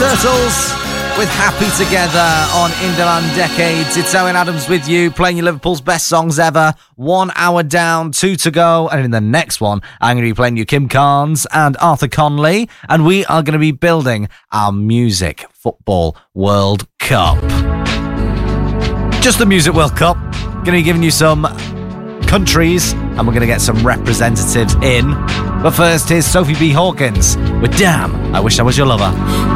Turtles with Happy Together on Inderland Decades. It's Owen Adams with you, playing you Liverpool's best songs ever. 1 hour down, 2 to go. And in the next one, I'm going to be playing you Kim Carnes and Arthur Conley. And we are going to be building our Music Football World Cup. Just the Music World Cup. Going to be giving you some countries, and we're going to get some representatives in. But first, here's Sophie B. Hawkins with Damn, I Wish I Was Your Lover.